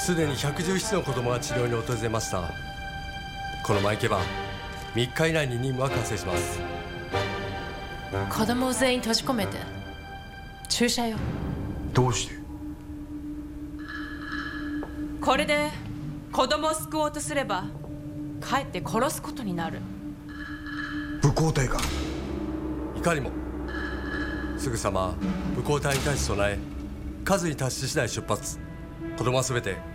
すでに117の子供が治療に訪れました。このままいけば3日以内に任務は完成します。 子供を全員閉じ込めて注射よ。 どうして？ これで子供を救おうとすればかえって殺すことになる。 武工隊か？ いかにも。すぐさま武工隊に対し備え、数に達し次第出発。子供は全て